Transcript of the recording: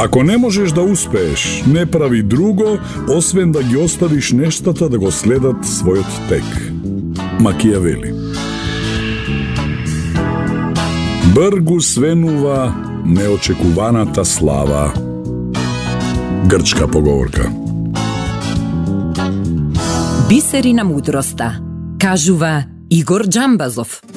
Ако не можеш да успееш, не прави друго, освен да ги оставиш нештата да го следат својот тек. Макијавели. Бргу свенува неочекуваната слава. Грчка поговорка. Бисери на мудроста, кажува Игор Џамбазов.